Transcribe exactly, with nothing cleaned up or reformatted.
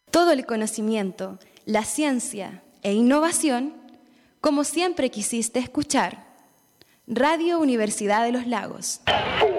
Todo el conocimiento, la ciencia e innovación, como siempre quisiste escuchar. Radio Universidad de los Lagos.